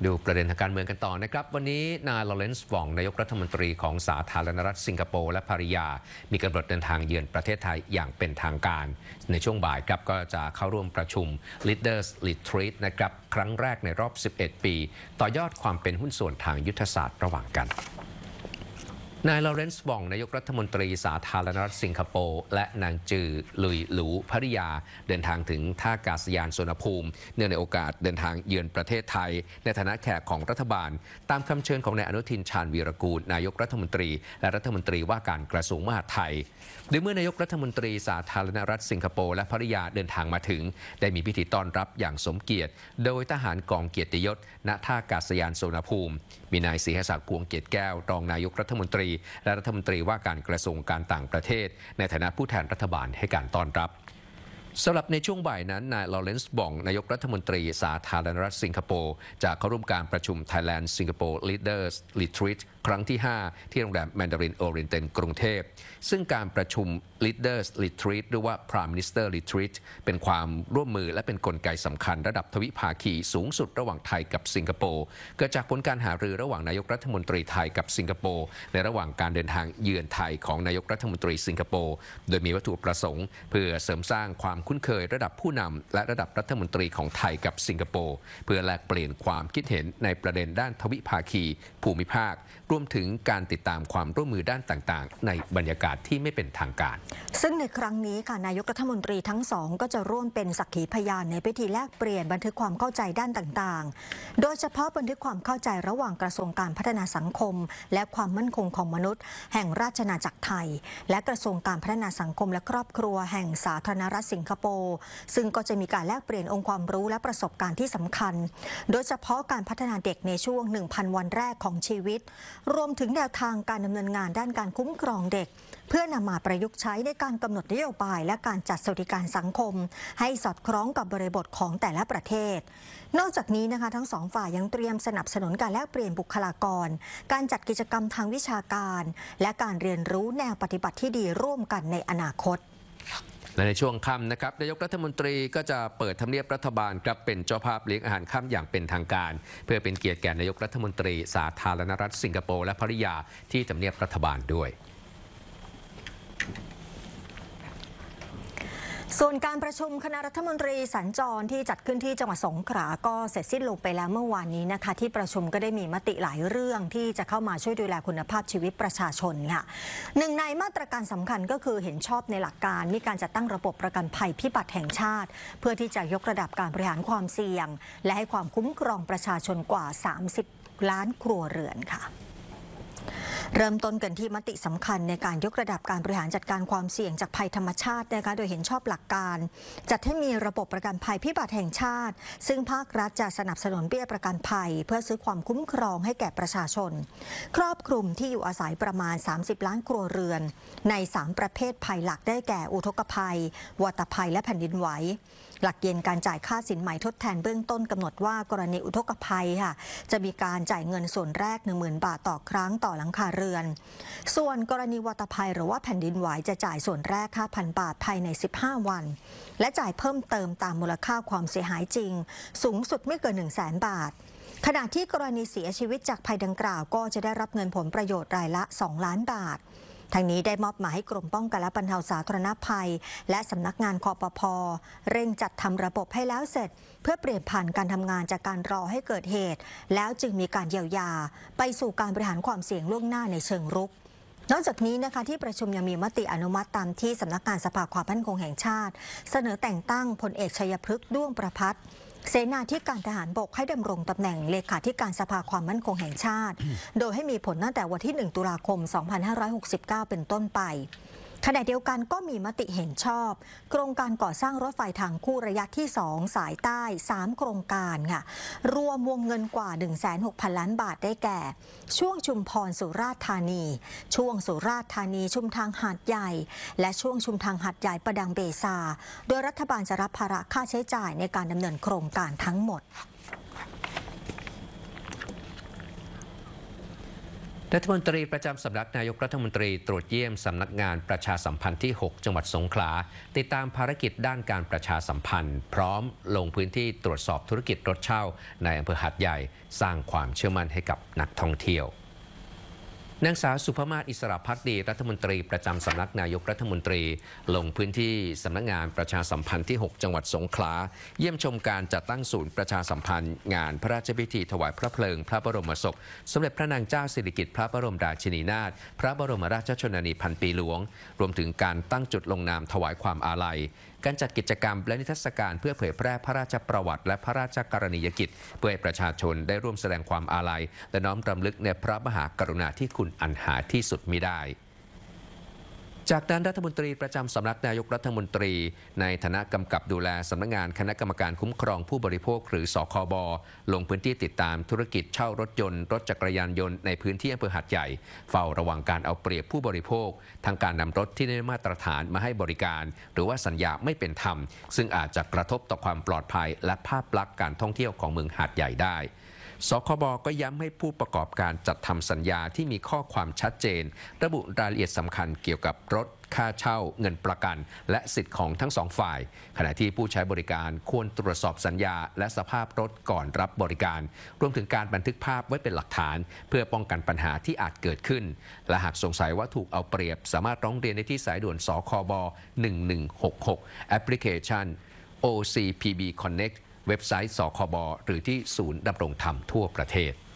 ดูประเด็นทางการเมืองกันต่อนะครับวันนี้นายลอเรนซ์ วองนายกรัฐมนตรีของสาธารณรัฐสิงคโปร์และภริยามีกำหนดเดินทางเยือนประเทศไทยอย่างเป็นทางการในช่วงบ่ายครับก็จะเข้าร่วมประชุม Leaders Retreat นะครับครั้งแรกในรอบ 11 ปีต่อยอดความเป็นหุ้นส่วนทางยุทธศาสตร์ระหว่างกันนายลอเรนซ์ วองนายกรัฐมนตรีสาธารณรัฐสิงคโปร์และนางจือลุยหลูภริยาเดินทางถึงท่าอากาศยานสุวรรณภูมิเนื่องในโอกาสเดินทางเยือนประเทศไทยในฐานะแขกของรัฐบาลตามคำเชิญของนายอนุทินชาญวีรกูลนายกรัฐมนตรีและรัฐมนตรีว่าการกระทรวงมหาดไทยโดยเมื่อนายกรัฐมนตรีสาธารณรัฐสิงคโปร์และภริยาเดินทางมาถึงได้มีพิธีต้อนรับอย่างสมเกียรติโดยทหารกองเกียรติยศณท่าอากาศยานสุวรรณภูมิมีนายศรีหศักดิ์พวงเกียรติแก้วรองนายกรัฐมนตรีและรัฐมนตรีว่าการกระทรวงการต่างประเทศในฐานะผู้แทนรัฐบาลให้การต้อนรับสำหรับในช่วงบ่ายนั้นนายลอเรนซ์ วองนายกรัฐมนตรีสาธารณรัฐสิงคโปร์จะเข้าร่วมการประชุม Thailand Singapore Leaders Retreat ครั้งที่ 5 ที่โรงแรม Mandarin Oriental กรุงเทพซึ่งการประชุม Leaders Retreat หรือว่า Prime Minister Retreat เป็นความร่วมมือและเป็นกลไกสำคัญระดับทวิภาคีสูงสุดระหว่างไทยกับสิงคโปร์เกิดจากผลการหารือระหว่างนายกรัฐมนตรีไทยกับสิงคโปร์ในระหว่างการเดินทางเยือนไทยของนายกรัฐมนตรีสิงคโปร์โดยมีวัตถุประสงค์เพื่อเสริมสร้างความคุ้นเคยระดับผู้นำและระดับรัฐมนตรีของไทยกับสิงคโปร์เพื่อแลกเปลี่ยนความคิดเห็นในประเด็นด้านทวิภาคีภูมิภาครวมถึงการติดตามความร่วมมือด้านต่างๆในบรรยากาศที่ไม่เป็นทางการซึ่งในครั้งนี้ค่ะนายกรัฐมนตรีทั้งสองก็จะร่วมเป็นสักขีพยานในพิธีแลกเปลี่ยนบันทึกความเข้าใจด้านต่างๆโดยเฉพาะบันทึกความเข้าใจระหว่างกระทรวงการพัฒนาสังคมและความมั่นคงของมนุษย์แห่งราชอาณาจักรไทยและกระทรวงการพัฒนาสังคมและครอบครัวแห่งสาธารณรัฐสิงคโปร์ซึ่งก็จะมีการแลกเปลี่ยนองค์ความรู้และประสบการณ์ที่สำคัญโดยเฉพาะการพัฒนาเด็กในช่วง 1,000 วันแรกของชีวิตรวมถึงแนวทางการดำเนินงานด้านการคุ้มครองเด็กเพื่อนำมาประยุกต์ใช้ในการกำหนดนโยบายและการจัดสวัสดิการสังคมให้สอดคล้องกับบริบทของแต่ละประเทศนอกจากนี้นะคะทั้งสองฝ่ายยังเตรียมสนับสนุนการแลกเปลี่ยนบุคลากรการจัดกิจกรรมทางวิชาการและการเรียนรู้แนวปฏิบัติที่ดีร่วมกันในอนาคตและในช่วงค่ำนะครับนายกรัฐมนตรีก็จะเปิดทำเนียบรัฐบาลครับเป็นเจ้าภาพเลี้ยงอาหารค่ำอย่างเป็นทางการเพื่อเป็นเกียรติแก่นายกรัฐมนตรีสาธารณรัฐสิงคโปร์และภริยาที่ทำเนียบรัฐบาลด้วยส่วนการประชุมคณะรัฐมนตรีสัญจรที่จัดขึ้นที่จังหวัดสงขลาก็เสร็จสิ้นลงไปแล้วเมื่อวานนี้นะคะที่ประชุมก็ได้มีมติหลายเรื่องที่จะเข้ามาช่วยดูแลคุณภาพชีวิตประชาชนค่ะหนึ่งในมาตรการสำคัญก็คือเห็นชอบในหลักการมีการจัดตั้งระบบประกันภัยพิบัติแห่งชาติเพื่อที่จะยกระดับการบริหารความเสี่ยงและให้ความคุ้มครองประชาชนกว่า30 ล้านครัวเรือนค่ะเริ่มต้นกันที่มติสำคัญในการยกระดับการบริหารจัดการความเสี่ยงจากภัยธรรมชาตินะคะโดยเห็นชอบหลักการจัดให้มีระบบประกันภัยพิบัติแห่งชาติซึ่งภาครัฐจะสนับสนุนเบี้ยประกันภัยเพื่อซื้อความคุ้มครองให้แก่ประชาชนครอบคลุมที่อยู่อาศัยประมาณ30 ล้านครัวเรือนใน3ประเภทภัยหลักได้แก่อุทกภัยวัตภัยและแผ่นดินไหวหลักเกณฑ์การจ่ายค่าสินไหมทดแทนเบื้องต้นกำหนดว่ากรณีอุทกภัยค่ะจะมีการจ่ายเงินส่วนแรก 10,000 บาทต่อครั้งต่อหลังคาเรือนส่วนกรณีวัตภัยหรือว่าแผ่นดินไหวจะจ่ายส่วนแรก 5,000 บาทภายใน15 วันและจ่ายเพิ่มเติมตามมูลค่าความเสียหายจริงสูงสุดไม่เกิน 100,000 บาทขณะที่กรณีเสียชีวิตจากภัยดังกล่าวก็จะได้รับเงินผลประโยชน์รายละ 2 ล้านบาททางนี้ได้มอบหมายให้กรมป้องกันและบรรเทาสาธารณภัยและสำนักงานคปภ.เร่งจัดทำระบบให้แล้วเสร็จเพื่อเปลี่ยนผ่านการทำงานจากการรอให้เกิดเหตุแล้วจึงมีการเยียวยาไปสู่การบริหารความเสี่ยงล่วงหน้าในเชิงรุกนอกจากนี้นะคะที่ประชุมยังมีมติอนุมัติตามที่สำนักงานสภาความมั่นคงแห่งชาติเสนอแต่งตั้งพลเอกชัยพฤกษ์ด้วงประภัตรเสนาธิการทหารบกให้ดำรงตำแหน่งเลขาธิการสภาความมั่นคงแห่งชาติโดยให้มีผลตั้งแต่วันที่ 1 ตุลาคม 2569 เป็นต้นไปขณะเดียวกันก็มีมติเห็นชอบโครงการก่อสร้างรถไฟทางคู่ระยะที่ 2 สายใต้3โครงการค่ะรวมวงเงินกว่า 16,000 ล้านบาทได้แก่ช่วงชุมพรสุราษฎร์ธานีช่วงสุราษฎร์ธานีชุมทางหาดใหญ่และช่วงชุมทางหาดใหญ่ประดังเบซาโดยรัฐบาลจะรับภาระค่าใช้จ่ายในการดำเนินโครงการทั้งหมดรัฐมนตรีประจำสำนักนายกรัฐมนตรีตรวจเยี่ยมสำนักงานประชาสัมพันธ์ที่ 6 จังหวัดสงขลาติดตามภารกิจด้านการประชาสัมพันธ์พร้อมลงพื้นที่ตรวจสอบธุรกิจรถเช่าในอำเภอหาดใหญ่สร้างความเชื่อมั่นให้กับนักท่องเที่ยวนางสาวสุภมาศอิสระภักดีรัฐมนตรีประจำสำนักนายกรัฐมนตรีลงพื้นที่สำนักงานประชาสัมพันธ์ที่ 6 จังหวัดสงขลาเยี่ยมชมการจัดตั้งศูนย์ประชาสัมพันธ์งานพระราชพิธีถวายพระเพลิงพระบรมศพสมเด็จพระนางเจ้าสิริกิติ์พระบรมราชินีนาถพระบรมราชชนนีพันปีหลวงรวมถึงการตั้งจุดลงนามถวายความอาลัยการจัดกิจกรรมและนิทรรศการเพื่อเผยแพร่พระราชประวัติและพระราชกรณียกิจเพื่อให้ประชาชนได้ร่วมแสดงความอาลัยและน้อมรำลึกในพระมหากรุณาธิคุณอันหาที่สุดมิได้จากนั้นรัฐมนตรีประจำสำนักนายกรัฐมนตรีในฐานะกำกับดูแลสำนักงานคณะกรรมการคุ้มครองผู้บริโภคหรือสคบลงพื้นที่ติดตามธุรกิจเช่ารถยนต์รถจักรยานยนต์ในพื้นที่อำเภอหาดใหญ่เฝ้าระวังการเอาเปรียบผู้บริโภคทั้งการนำรถที่ไม่ได้มาตรฐานมาให้บริการหรือว่าสัญญาไม่เป็นธรรมซึ่งอาจจะกระทบต่อความปลอดภัยและภาพลักษณ์การท่องเที่ยวของเมืองหาดใหญ่ได้สคบก็ย้ำให้ผู้ประกอบการจัดทำสัญญาที่มีข้อความชัดเจนระบุรายละเอียดสำคัญเกี่ยวกับรถค่าเช่าเงินประกันและสิทธิ์ของทั้งสองฝ่ายขณะที่ผู้ใช้บริการควรตรวจสอบสัญญาและสภาพรถก่อนรับบริการรวมถึงการบันทึกภาพไว้เป็นหลักฐานเพื่อป้องกันปัญหาที่อาจเกิดขึ้นและหากสงสัยว่าถูกเอาเปรียบสามารถร้องเรียนได้ที่สายด่วนสคบ1166แอปพลิเคชัน OCPB Connect เว็บไซต์สคบหรือที่ศูนย์ดำรงธรรมทั่วประเทศ